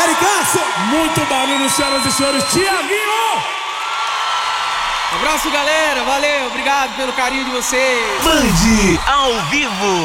Laricaço! Muito barulho, senhoras e senhores. Thiaguinho! Abraço, galera. Valeu. Obrigado pelo carinho de vocês. Band ao vivo.